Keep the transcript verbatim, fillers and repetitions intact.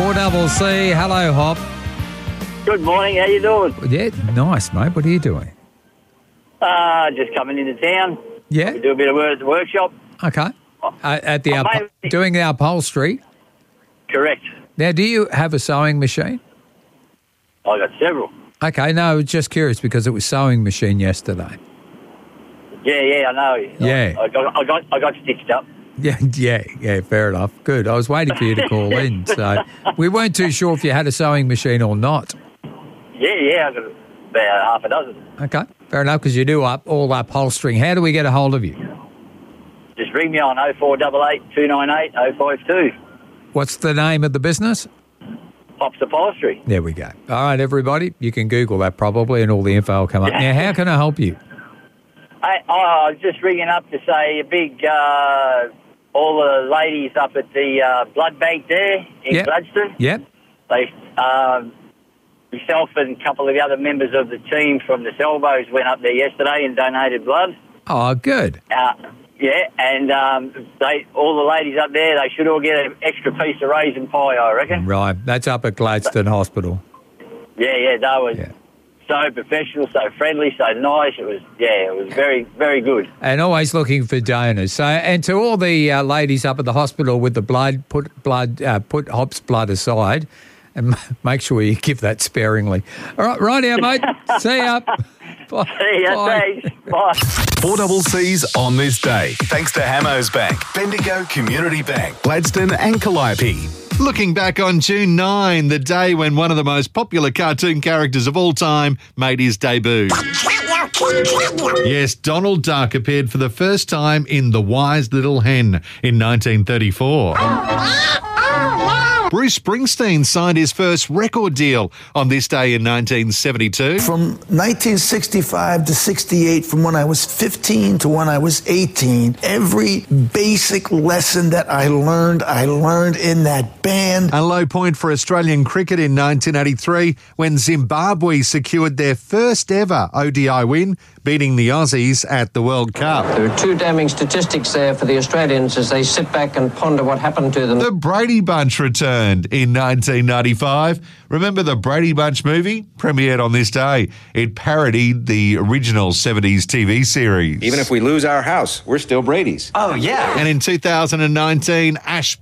four double C. Hello, Hop. Good morning. How you doing? Yeah, nice, mate. What are you doing? Uh, just coming into town. Yeah. We do a bit of work at the workshop. Okay. Uh, at the Oh, up- mate. doing the upholstery. Correct. Now, do you have a sewing machine? I got several. Okay, no, just curious because it was sewing machine yesterday. Yeah, yeah, I know. Yeah. I, I got, I got, I got stitched up. Yeah, yeah, yeah, fair enough. Good. I was waiting for you to call in, so we weren't too sure if you had a sewing machine or not. Yeah, yeah, I got about half a dozen. Okay, fair enough, because you do up all upholstering. How do we get a hold of you? Just ring me on oh four eight eight, two nine eight, oh five two. What's the name of the business? Pops Upholstery. There we go. All right, everybody, you can Google that probably and all the info will come up. Now, how can I help you? I, I was just ringing up to say a big, uh, all the ladies up at the uh, blood bank there in Yep. Gladstone. Yep. They, um, myself and a couple of the other members of the team from the Salvos went up there yesterday and donated blood. Oh, good. Uh, yeah, and um, they all the ladies up there, they should all get an extra piece of raisin pie, I reckon. Right, that's up at Gladstone Hospital. Yeah, yeah, they were Yeah. so professional, so friendly, so nice. It was, yeah, it was very, very good. And always looking for donors. So, and to all the uh, ladies up at the hospital with the blood, put blood, uh, put Hop's blood aside, and make sure you give that sparingly. All right, right here, mate. See ya. Bye. See ya, Bye. thanks. Bye. four double C's on this day. Thanks to Hamos Bank, Bendigo Community Bank, Gladstone and Calliope. Looking back on June ninth, the day when one of the most popular cartoon characters of all time made his debut. Yes, Donald Duck appeared for the first time in The Wise Little Hen in nineteen thirty-four. Bruce Springsteen signed his first record deal on this day in nineteen seventy-two. From nineteen sixty-five to sixty-eight, from when I was fifteen to when I was eighteen, every basic lesson that I learned, I learned in that band. A low point for Australian cricket in nineteen eighty-three when Zimbabwe secured their first ever O D I win, beating the Aussies at the World Cup. There are two damning statistics there for the Australians as they sit back and ponder what happened to them. The Brady Bunch returned in nineteen ninety-five. Remember the Brady Bunch movie? Premiered on this day. It parodied the original seventies T V series. Even if we lose our house, we're still Brady's. And in two thousand nineteen, Ash